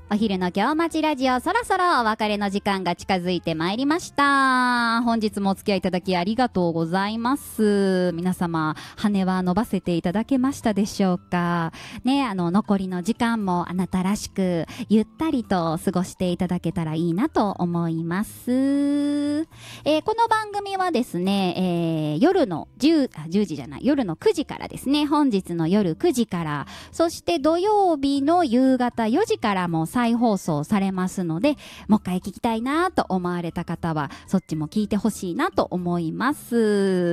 お昼の今日町ラジオ、そろそろお別れの時間が近づいてまいりました。本日もお付き合いいただきありがとうございます。皆様、羽は伸ばせていただけましたでしょうかね。残りの時間もあなたらしくゆったりと過ごしていただけたらいいなと思います。この番組はですね、夜の10時じゃない、夜の9時からですね、本日の夜9時から、そして土曜日の夕方4時からも再放送されますので、もう一回聞きたいなと思われた方はそっちも聞いてほしいなと思います。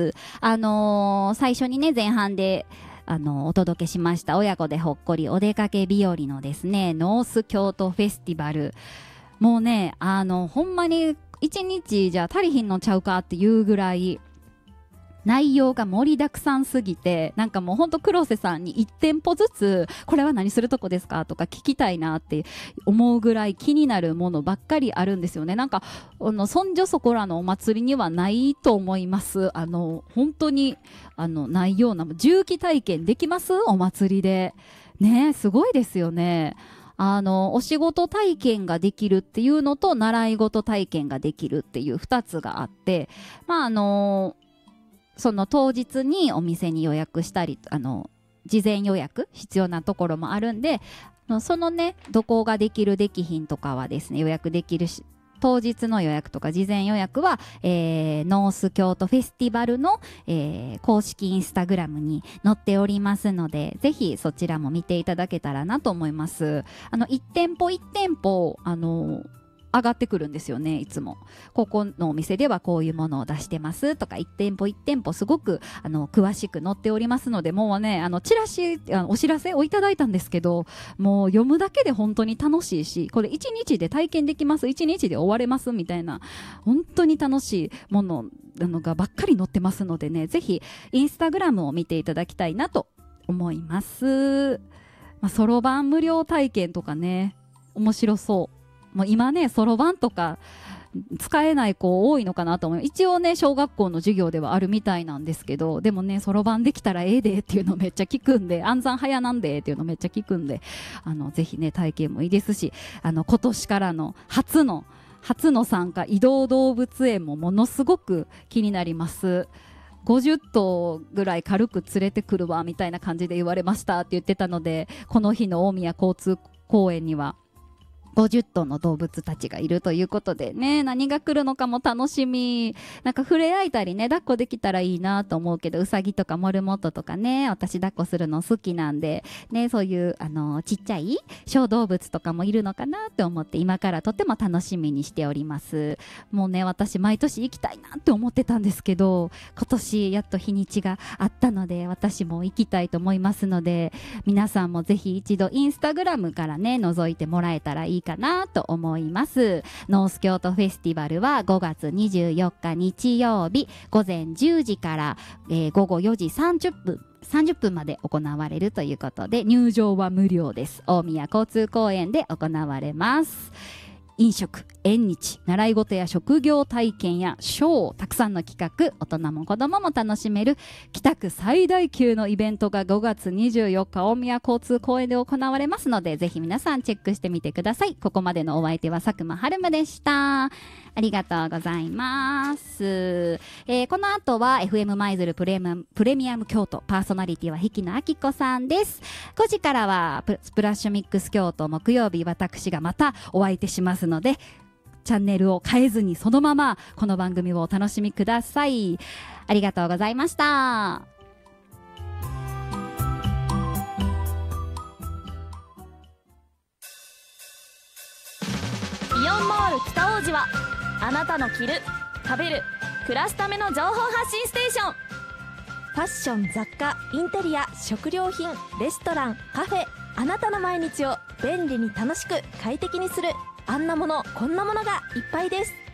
最初にね、前半でお届けしました親子でほっこりお出かけ日和のですね、ノース京都フェスティバル、もうね、ほんまに1日じゃ足りひんのちゃうかっていうぐらい内容が盛りだくさんすぎて、なんかもうほんと黒瀬さんに1店舗ずつこれは何するとこですかとか聞きたいなって思うぐらい気になるものばっかりあるんですよね。なんかそんじょそこらのお祭りにはないと思います。本当にないような重機体験できます、お祭りでね。すごいですよね。お仕事体験ができるっていうのと習い事体験ができるっていう2つがあって、まあその当日にお店に予約したり、事前予約必要なところもあるんで、そのね、どこができるできひんとかはですね、予約できるし、当日の予約とか事前予約は、ノース京都フェスティバルの、公式インスタグラムに載っておりますので、ぜひそちらも見ていただけたらなと思います。1店舗1店舗上がってくるんですよね。いつもここのお店ではこういうものを出してますとか、1店舗1店舗すごく詳しく載っておりますので、もうね、チラシお知らせをいただいたんですけど、もう読むだけで本当に楽しいし、これ1日で体験できます、1日で終われますみたいな、本当に楽しいものがばっかり載ってますのでね、ぜひインスタグラムを見ていただきたいなと思います。そろばん無料体験とかね、面白そう。もう今ね、そろばんとか使えない子多いのかなと思う。一応ね、小学校の授業ではあるみたいなんですけど、でもね、そろばんできたらええでっていうのめっちゃ聞くんで、暗算早なんでっていうのめっちゃ聞くんで、ぜひね、体験もいいですし、今年からの初の参加、移動動物園もものすごく気になります。50頭ぐらい軽く連れてくるわみたいな感じで言われましたって言ってたので、この日の大宮交通公園には50頭の動物たちがいるということでね、何が来るのかも楽しみ。なんか触れ合えたりね、抱っこできたらいいなと思うけど、ウサギとかモルモットとかね、私抱っこするの好きなんでね、そういうちっちゃい小動物とかもいるのかなって思って、今からとても楽しみにしております。もうね、私毎年行きたいなって思ってたんですけど、今年やっと日にちがあったので、私も行きたいと思いますので、皆さんもぜひ一度インスタグラムからね、覗いてもらえたらいいかなと思います。ノース京都フェスティバルは5月24日日曜日午前10時から、午後4時30分まで行われるということで、入場は無料です。大宮交通公園で行われます。飲食、縁日、習い事や職業体験やショー、たくさんの企画、大人も子供も楽しめる北区最大級のイベントが5月24日大宮交通公園で行われますので、ぜひ皆さんチェックしてみてください。ここまでのお相手は佐久間春夢でした。ありがとうございます。この後は FM 舞鶴プレミアム京都、パーソナリティは引野明子さんです。5時からはスプラッシュミックス京都、木曜日私がまたお相手しますので、チャンネルを変えずにそのままこの番組をお楽しみください。ありがとうございました。 イオンモール北王子はあなたの着る、食べる、暮らすための情報発信ステーション。ファッション、雑貨、インテリア、食料品、レストラン、カフェ、あなたの毎日を便利に楽しく快適にする、あんなものこんなものがいっぱいです。